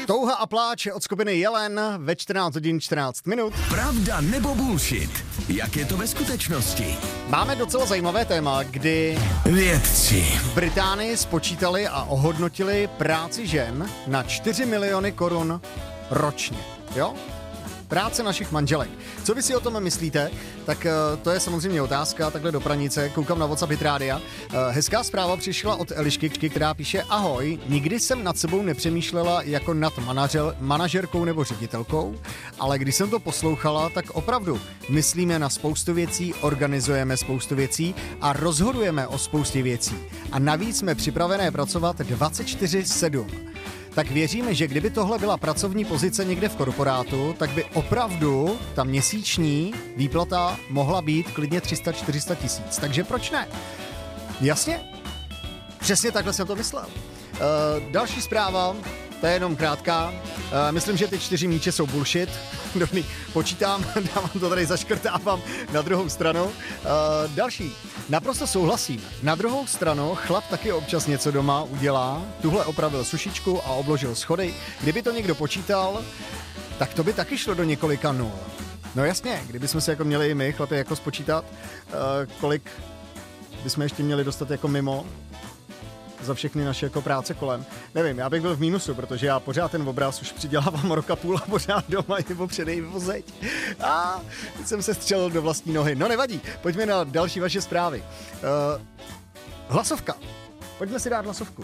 Touha a pláč od skupiny Jelen ve 14 hodin 14 minut. Pravda nebo bullshit? Jak je to ve skutečnosti? Máme docela zajímavé téma, kdy vědci v Británii spočítali a ohodnotili práci žen na 4 miliony korun ročně. Jo? Práce našich manželek. Co vy si o tom myslíte? Tak to je samozřejmě otázka, takhle do pranice. Koukám na WhatsApp Hit Rádia. Hezká zpráva přišla od Elišky, která píše: Ahoj, nikdy jsem nad sebou nepřemýšlela jako nad manažerkou nebo ředitelkou, ale když jsem to poslouchala, tak opravdu myslíme na spoustu věcí, organizujeme spoustu věcí a rozhodujeme o spoustě věcí. A navíc jsme připravené pracovat 24/7. Tak věříme, že kdyby tohle byla pracovní pozice někde v korporátu, tak by opravdu ta měsíční výplata mohla být klidně 300-400 tisíc. Takže proč ne? Jasně? Přesně takhle jsem to myslel. Další zpráva, to je jenom krátká. Myslím, že ty 4 míče jsou bullshit. Dobrý, počítám, dávám to tady, zaškrtávám na druhou stranu. Další. Naprosto souhlasím. Na druhou stranu chlap taky občas něco doma udělá. Tuhle opravil sušičku a obložil schody. Kdyby to někdo počítal, tak to by taky šlo do několika nul. No jasně, kdybychom si jako měli my, chlapi, jako spočítat, kolik bychom ještě měli dostat jako mimo za všechny naše jako práce kolem. Nevím, já bych byl v mínusu, protože já pořád ten obraz už přidělávám rok a půl a pořád doma nebo předej vozeď. A teď jsem se střelil do vlastní nohy. No nevadí, pojďme na další vaše zprávy. Hlasovka. Pojďme si dát hlasovku.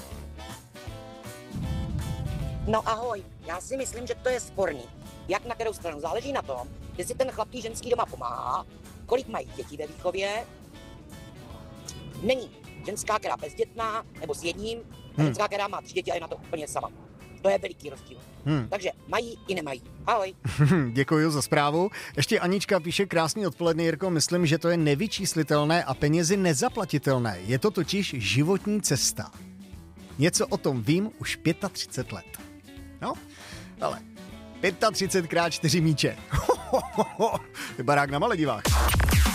No ahoj, já si myslím, že to je sporný. Jak na kterou stranu? Záleží na tom, jestli ten chlap tý ženský doma pomáhá, kolik mají dětí ve výchově. Není ženská, která bezdětná, nebo s jedním, a ženská, která má 3 děti a je na to úplně sama. To je veliký rozdíl. Takže mají i nemají. Ahoj. Děkuji za zprávu. Ještě Anička píše: krásný odpoledne, Jirko, myslím, že to je nevyčíslitelné a penězi nezaplatitelné. Je to totiž životní cesta. Něco o tom vím už 35 let. No, ale 35 x 4 míče. Barák na Maledivách.